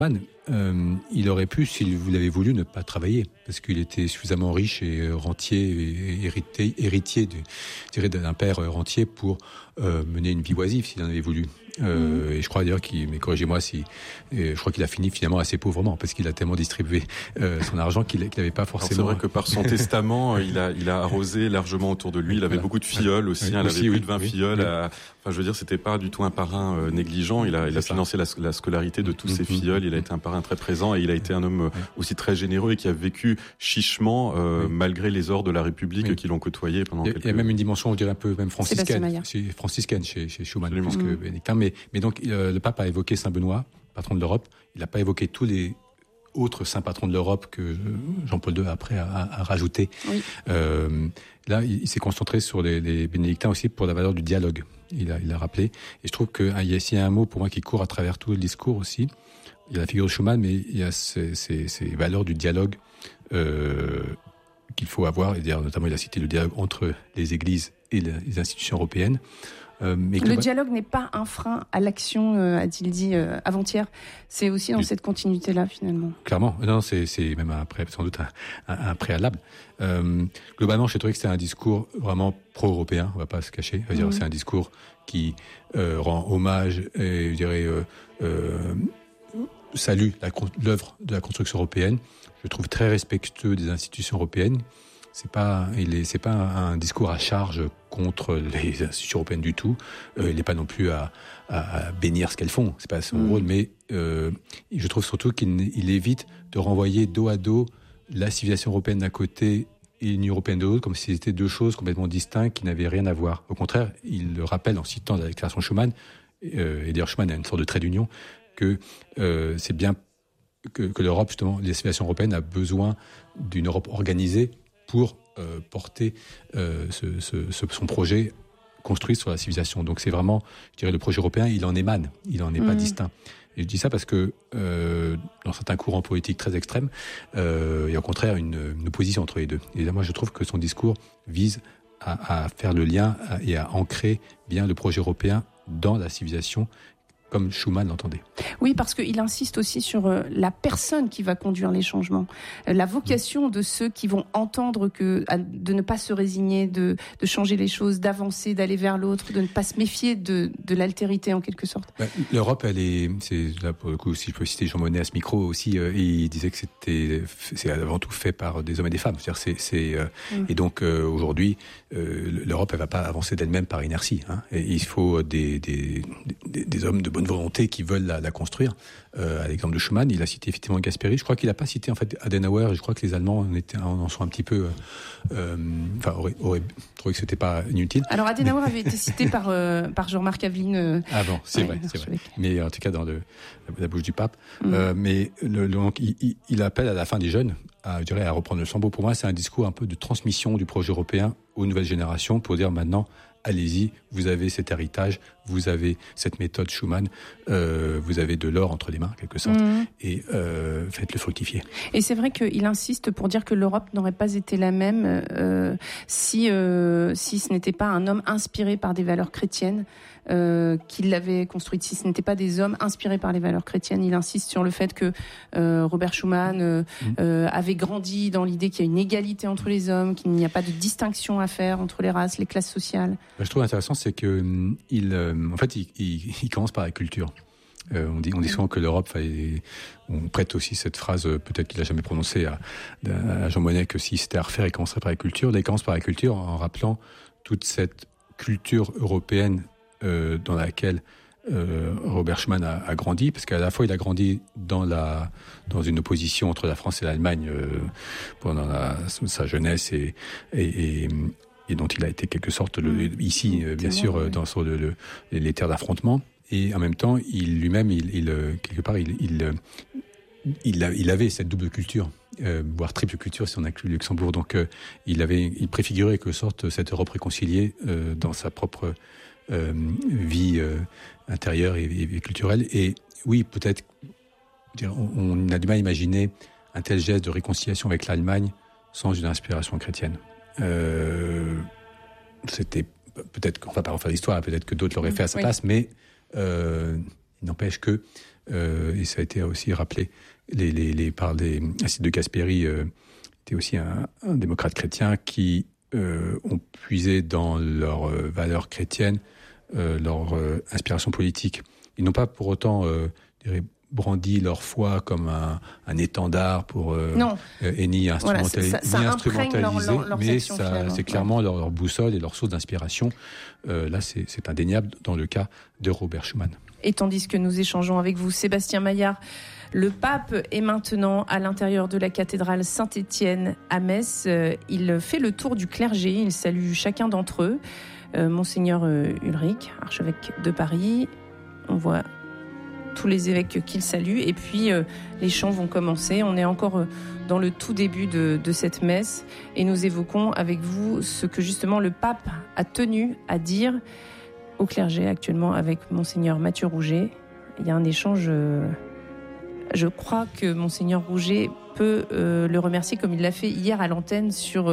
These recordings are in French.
Il aurait pu, s'il vous l'avait voulu, ne pas travailler, parce qu'il était suffisamment riche et rentier, et héritier d'un père rentier pour mener une vie oisive, s'il en avait voulu. Et je crois d'ailleurs mais corrigez-moi si, je crois qu'il a fini finalement assez pauvrement, parce qu'il a tellement distribué son argent qu'il n'avait pas forcément. Alors c'est vrai que par son testament, il a arrosé largement autour de lui. Il avait beaucoup de filleuls aussi. Il avait plus de 20 filleuls. Enfin, je veux dire, c'était pas du tout un parrain négligent. Il a financé la scolarité de tous ses filleuls. Il a été un parrain très présent, et il a été un homme aussi très généreux et qui a vécu chichement malgré les ors de la République qui l'ont côtoyé pendant quelques. Il y a même une dimension, on dirait un peu même franciscaine chez Schuman, plus que bénédictin. Mais donc le pape a évoqué Saint Benoît, patron de l'Europe. Il n'a pas évoqué tous les autres saints patrons de l'Europe que Jean-Paul II après a rajouté. Oui. Là, il s'est concentré sur les bénédictins aussi pour la valeur du dialogue. Il a rappelé. Et je trouve qu'il y a ici un mot pour moi qui court à travers tout le discours aussi. Il y a la figure de Schuman, mais il y a ces valeurs du dialogue qu'il faut avoir. Et d'ailleurs, notamment, il a cité le dialogue entre les églises et les institutions européennes. Le dialogue n'est pas un frein à l'action, a-t-il dit avant-hier. C'est aussi dans cette continuité-là, finalement. Clairement. Non, c'est même sans doute un préalable. Globalement, j'ai trouvé que c'était un discours vraiment pro-européen, on va pas se cacher. C'est un discours qui rend hommage et, je dirais, salue l'œuvre de la construction européenne. Je le trouve très respectueux des institutions européennes. C'est pas un discours à charge contre les institutions européennes du tout. Il n'est pas non plus à bénir ce qu'elles font. C'est pas son rôle, mais je trouve surtout qu'il évite de renvoyer dos à dos la civilisation européenne d'un côté et l'Union européenne de l'autre, comme si c'était deux choses complètement distinctes qui n'avaient rien à voir. Au contraire, il le rappelle en citant la déclaration Schuman, et d'ailleurs Schuman a une sorte de trait d'union, que c'est bien que l'Europe, justement, la civilisation européenne a besoin d'une Europe organisée pour porter son projet construit sur la civilisation. Donc c'est vraiment, je dirais, le projet européen, il en émane, il n'en est pas distinct. Et je dis ça parce que dans certains courants politiques très extrêmes, il y a au contraire une opposition entre les deux. Et là, moi, je trouve que son discours vise à faire le lien et à ancrer bien le projet européen dans la civilisation, comme Schuman l'entendait. Oui, parce qu'il insiste aussi sur la personne qui va conduire les changements. La vocation de ceux qui vont entendre de ne pas se résigner, de changer les choses, d'avancer, d'aller vers l'autre, de ne pas se méfier de l'altérité en quelque sorte. L'Europe, c'est là pour le coup, si je peux citer Jean Monnet à ce micro aussi, il disait que c'est avant tout fait par des hommes et des femmes. C'est-à-dire et donc aujourd'hui, l'Europe, elle va pas avancer d'elle-même par inertie. Et il faut des hommes de bonne volonté qui veulent la construire. À l'exemple de Schuman, il a cité effectivement Gasperi. Je crois qu'il n'a pas cité en fait Adenauer. Et je crois que les Allemands en sont un petit peu, auraient trouvé que c'était pas inutile. Alors Adenauer avait été cité par Jean-Marc Aveline. Avant, c'est vrai. Mais en tout cas dans la bouche du pape. Mais donc il appelle à la fin des jeunes à reprendre le flambeau. Pour moi, c'est un discours un peu de transmission du projet européen aux nouvelles générations pour dire maintenant, allez-y, vous avez cet héritage, vous avez cette méthode Schuman, vous avez de l'or entre les mains, en quelque sorte, et faites-le fructifier. Et c'est vrai qu'il insiste pour dire que l'Europe n'aurait pas été la même si ce n'était pas un homme inspiré par des valeurs chrétiennes qui l'avait construite, si ce n'était pas des hommes inspirés par les valeurs chrétiennes. Il insiste sur le fait que Robert Schuman avait grandi dans l'idée qu'il y a une égalité entre les hommes, qu'il n'y a pas de distinction à faire entre les races, les classes sociales. Je trouve intéressant, c'est que il commence par la culture. On dit souvent que l'Europe, on prête aussi cette phrase, peut-être qu'il l'a jamais prononcée à Jean Monnet, que si c'était à refaire, il commencerait par la culture. Là, il commence par la culture en rappelant toute cette culture européenne dans laquelle Robert Schuman a grandi, parce qu'à la fois il a grandi dans une opposition entre la France et l'Allemagne pendant sa jeunesse et dont il a été quelque sorte ici bien sûr dans les terres d'affrontement, et en même temps il lui-même quelque part il avait cette double culture, voire triple culture si on inclut le Luxembourg. Donc il préfigurait quelque sorte cette Europe réconciliée dans sa propre vie intérieure et culturelle. Et oui, peut-être on a du mal à imaginer un tel geste de réconciliation avec l'Allemagne sans une inspiration chrétienne. C'était peut-être qu'on va pas refaire l'histoire, peut-être que d'autres l'auraient fait à sa place, mais Il n'empêche que, et ça a été aussi rappelé par Alcide de Gasperi, était aussi un démocrate chrétien qui ont puisé dans leurs valeurs chrétiennes, leur inspiration politique. Ils n'ont pas pour autant brandi leur foi comme un étendard pour et ni instrumentaliser, mais c'est clairement leur boussole et leur source d'inspiration. Là, c'est indéniable dans le cas de Robert Schuman. Et tandis que nous échangeons avec vous, Sébastien Maillard, le pape est maintenant à l'intérieur de la cathédrale Saint-Étienne à Metz. Il fait le tour du clergé, il salue chacun d'entre eux. Monseigneur Ulrich, archevêque de Paris, on voit tous les évêques qu'il salue, et puis les chants vont commencer. On est encore dans le tout début de cette messe, et nous évoquons avec vous ce que justement le pape a tenu à dire au clergé actuellement avec Monseigneur Mathieu Rouget. Il y a un échange, je crois que Monseigneur Rouget peut le remercier comme il l'a fait hier à l'antenne sur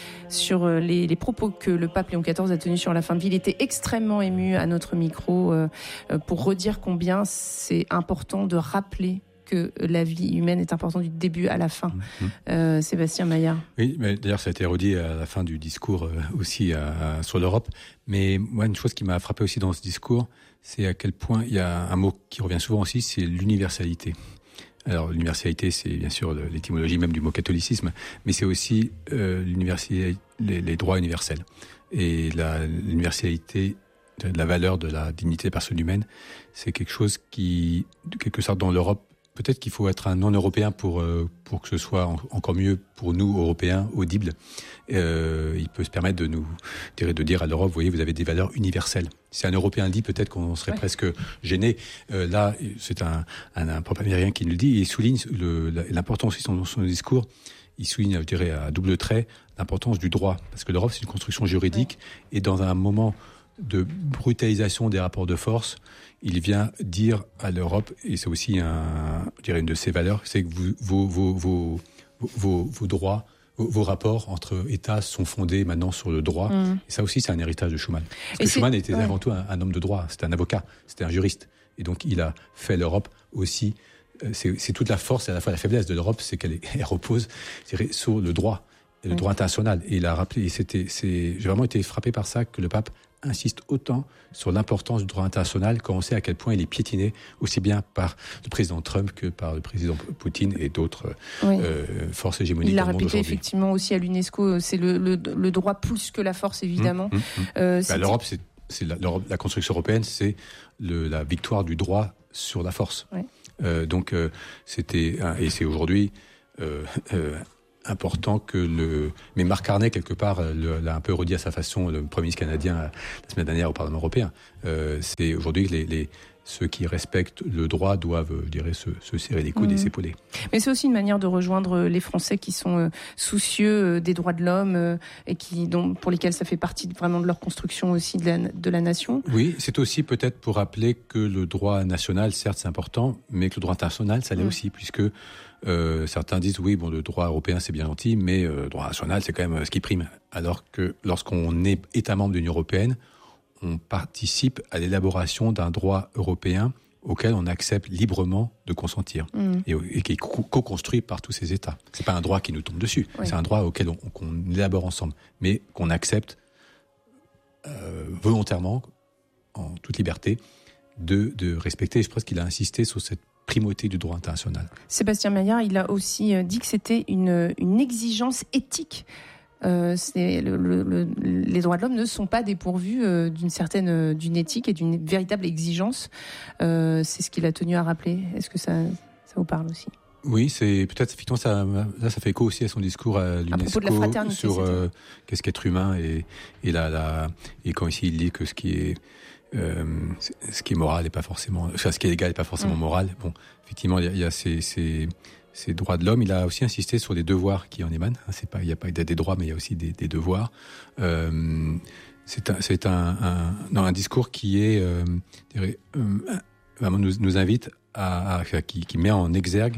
les propos que le pape Léon XIV a tenus sur la fin de vie. Il était extrêmement ému à notre micro pour redire combien c'est important de rappeler que la vie humaine est importante du début à la fin. Sébastien Maillard. Oui, mais d'ailleurs ça a été redit à la fin du discours aussi sur l'Europe. Mais moi, une chose qui m'a frappé aussi dans ce discours, c'est à quel point il y a un mot qui revient souvent aussi, c'est l'universalité. Alors l'universalité, c'est bien sûr l'étymologie même du mot catholicisme, mais c'est aussi l'universalité, les droits universels. Et l'universalité de la valeur de la dignité des personnes humaines, c'est quelque chose qui, de quelque sorte dans l'Europe, peut-être qu'il faut être un non-européen pour que ce soit encore mieux pour nous, Européens, audible. Il peut se permettre de dire à l'Europe, vous voyez, vous avez des valeurs universelles. Si un Européen le dit, peut-être qu'on serait presque gêné. Là, c'est un prophète américain qui nous le dit, et il souligne l'importance aussi dans son discours. Il souligne, je dirais, à double trait, l'importance du droit. Parce que l'Europe, c'est une construction juridique, et dans un moment de brutalisation des rapports de force, il vient dire à l'Europe, et c'est aussi je dirais une de ses valeurs, c'est que vos droits, vos rapports entre États sont fondés maintenant sur le droit. Et ça aussi, c'est un héritage de Schuman. Parce que Schuman était avant tout un homme de droit, c'était un avocat, c'était un juriste. Et donc, il a fait l'Europe aussi. C'est toute la force et à la fois la faiblesse de l'Europe, c'est qu'elle repose sur le droit, le droit international. Et il a rappelé, j'ai vraiment été frappé par ça, que le pape insiste autant sur l'importance du droit international quand on sait à quel point il est piétiné aussi bien par le président Trump que par le président Poutine et d'autres forces hégémoniques. Il l'a répété effectivement aussi à l'UNESCO, c'est le droit plus que la force évidemment. L'Europe, la construction européenne, c'est la victoire du droit sur la force. Donc et c'est aujourd'hui important mais Marc Carney quelque part l'a un peu redit à sa façon, le Premier ministre canadien la semaine dernière au Parlement européen. C'est aujourd'hui ceux qui respectent le droit doivent, je dirais, se serrer les coudes et s'épauler. Mais c'est aussi une manière de rejoindre les Français qui sont soucieux des droits de l'homme et pour lesquels ça fait partie vraiment de leur construction aussi de la nation. Oui, c'est aussi peut-être pour rappeler que le droit national, certes, c'est important, mais que le droit international, ça l'est aussi, puisque certains disent oui, bon, le droit européen c'est bien gentil, mais le droit national c'est quand même ce qui prime. Alors que lorsqu'on est État membre de l'Union européenne, on participe à l'élaboration d'un droit européen auquel on accepte librement de consentir et qui est co-construit par tous ces États. C'est pas un droit qui nous tombe dessus, c'est un droit auquel qu'on élabore ensemble, mais qu'on accepte volontairement, en toute liberté, de respecter. Je pense qu'il a insisté sur cette primauté du droit international. Sébastien Maillard, il a aussi dit que c'était une exigence éthique. Les droits de l'homme ne sont pas dépourvus d'une éthique et d'une véritable exigence. C'est ce qu'il a tenu à rappeler. Est-ce que ça vous parle aussi ? Oui, c'est peut-être effectivement ça fait écho aussi à son discours à l'UNESCO sur qu'est-ce qu'être humain et quand ici il dit que ce qui est moral est pas forcément, enfin ce qui est légal est pas forcément moral. Bon, effectivement il y a ces droits de l'homme. Il a aussi insisté sur les devoirs qui en émanent. Il n'y a pas des droits, mais il y a aussi des devoirs. C'est un discours qui est vraiment nous invite qui met en exergue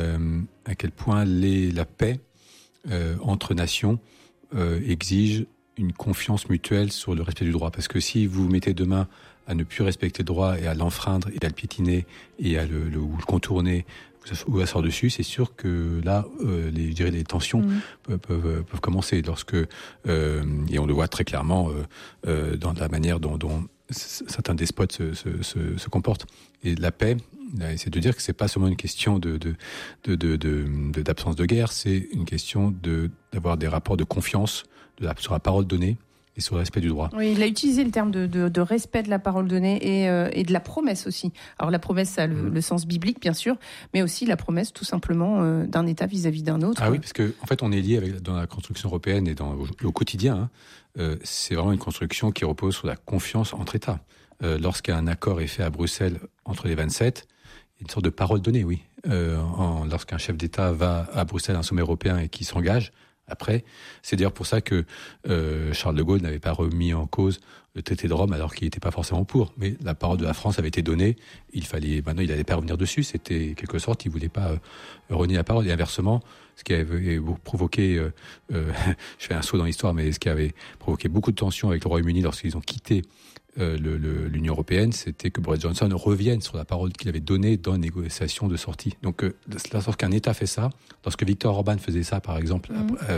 à quel point la paix entre nations exige une confiance mutuelle sur le respect du droit. Parce que si vous vous mettez demain à ne plus respecter le droit et à l'enfreindre et à le piétiner et à le contourner ou à sortir dessus, c'est sûr que là, les tensions peuvent commencer. Et on le voit très clairement dans la manière dont certains despotes se comportent. Et la paix, c'est de dire que c'est pas seulement une question d'absence de guerre, c'est une question d'avoir des rapports de confiance sur la parole donnée et sur le respect du droit. Oui, il a utilisé le terme de respect de la parole donnée et de la promesse aussi. Alors la promesse, ça a le sens biblique, bien sûr, mais aussi la promesse, tout simplement, d'un État vis-à-vis d'un autre. Ah oui, parce que en fait, on est lié dans la construction européenne et au quotidien. C'est vraiment une construction qui repose sur la confiance entre États. Lorsqu'un accord est fait à Bruxelles entre les 27, il y a une sorte de parole donnée, oui. Lorsqu'un chef d'État va à Bruxelles à un sommet européen et qui s'engage, après, c'est d'ailleurs pour ça que Charles de Gaulle n'avait pas remis en cause le traité de Rome alors qu'il n'était pas forcément pour. Mais la parole de la France avait été donnée. Maintenant, il n'allait pas revenir dessus. C'était quelque sorte, il voulait pas renier la parole. Et inversement, ce qui avait provoqué, je fais un saut dans l'histoire, mais ce qui avait provoqué beaucoup de tensions avec le Royaume-Uni lorsqu'ils ont quitté l'Union européenne, c'était que Boris Johnson revienne sur la parole qu'il avait donnée dans les négociations de sortie. Donc, lorsqu'un État fait ça, lorsque Viktor Orban faisait ça, par exemple,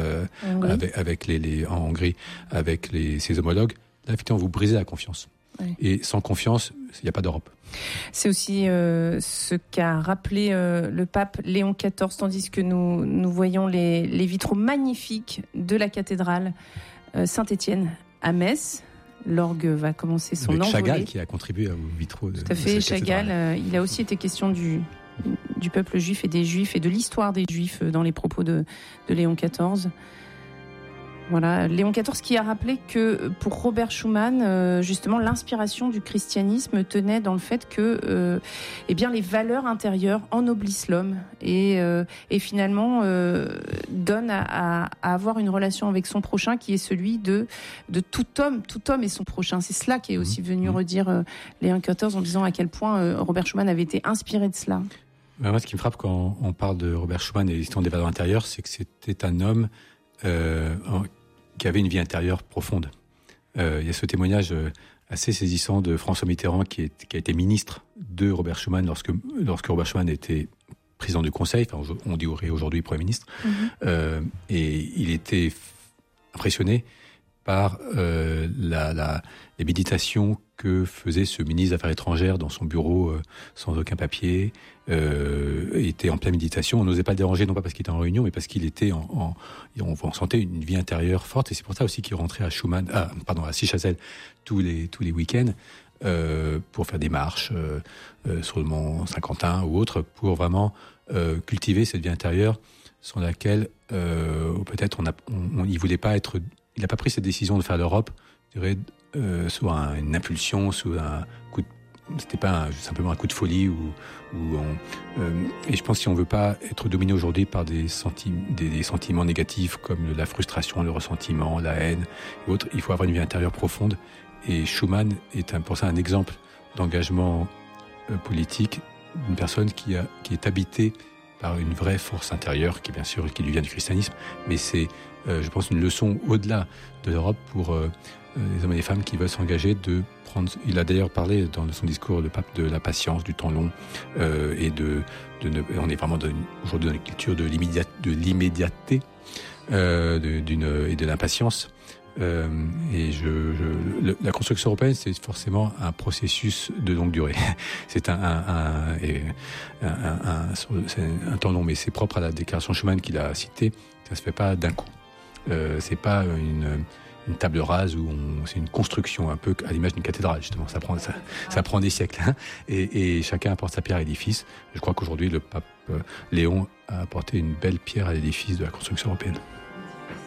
en Hongrie, avec ses homologues, là, effectivement, vous brisez la confiance. Oui. Et sans confiance, il n'y a pas d'Europe. C'est aussi ce qu'a rappelé le pape Léon XIV, tandis que nous voyons les vitraux magnifiques de la cathédrale Saint-Étienne à Metz. L'orgue va commencer son envolée. Chagall qui a contribué aux vitraux. Tout à fait, Chagall. Il a aussi été question du peuple juif et des juifs et de l'histoire des juifs dans les propos de Léon XIV. Voilà, Léon XIV qui a rappelé que pour Robert Schuman, justement, l'inspiration du christianisme tenait dans le fait que, les valeurs intérieures ennoblissent l'homme et finalement donnent à avoir une relation avec son prochain qui est celui de tout homme est son prochain. C'est cela qui est aussi venu redire Léon XIV en disant à quel point Robert Schuman avait été inspiré de cela. Moi, ce qui me frappe quand on parle de Robert Schuman et l'histoire des valeurs intérieures, c'est que c'était un homme qui avait une vie intérieure profonde. Il y a ce témoignage assez saisissant de François Mitterrand qui a été ministre de Robert Schuman lorsque Robert Schuman était président du Conseil, enfin on dit aujourd'hui Premier ministre, et il était impressionné par les méditations que faisait ce ministre des Affaires étrangères dans son bureau sans aucun papier, était en pleine méditation. On n'osait pas le déranger, non pas parce qu'il était en réunion, mais parce qu'il était on sentait une vie intérieure forte. Et c'est pour ça aussi qu'il rentrait à Sichazel tous les week-ends pour faire des marches sur le mont Saint-Quentin ou autre, pour vraiment cultiver cette vie intérieure sans laquelle peut-être il voulait pas être. Il n'a pas pris cette décision de faire l'Europe, je dirais, sous une impulsion, sous un coup de... C'était pas simplement un coup de folie et je pense que si on veut pas être dominé aujourd'hui par des sentiments négatifs comme la frustration, le ressentiment, la haine et autres, il faut avoir une vie intérieure profonde. Et Schuman est pour ça un exemple d'engagement politique d'une personne qui est habitée par une vraie force intérieure qui, bien sûr, qui lui vient du christianisme, mais c'est, je pense, une leçon au-delà de l'Europe pour les hommes et les femmes qui veulent s'engager de prendre. Il a d'ailleurs parlé dans son discours, le pape, de la patience, du temps long, et on est vraiment aujourd'hui dans une culture de l'immédiateté et de l'impatience. La construction européenne, c'est forcément un processus de longue durée. C'est un temps long, mais c'est propre à la déclaration Schuman qu'il a citée. Ça se fait pas d'un coup. C'est pas une table rase où c'est une construction un peu à l'image d'une cathédrale, justement. Ça prend des siècles, hein, et chacun apporte sa pierre à l'édifice. Je crois qu'aujourd'hui, le pape Léon a apporté une belle pierre à l'édifice de la construction européenne.